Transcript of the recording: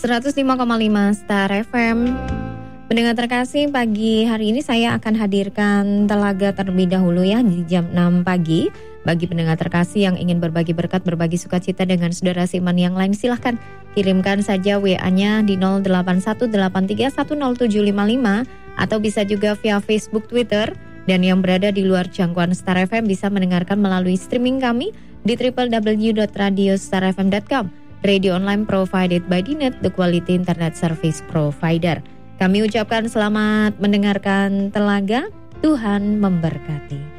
105,5 Star FM. Pendengar terkasih, pagi hari ini saya akan hadirkan telaga terlebih dahulu ya di jam 6 pagi. Bagi pendengar terkasih yang ingin berbagi berkat, berbagi sukacita dengan saudara seiman yang lain, silahkan kirimkan saja WA-nya di 0818310755 atau bisa juga via Facebook, Twitter. Dan yang berada di luar jangkauan Star FM bisa mendengarkan melalui streaming kami di www.radiostarfm.com. Radio online provided by Dinet, the quality internet service provider. Kami ucapkan selamat mendengarkan telaga. Tuhan memberkati.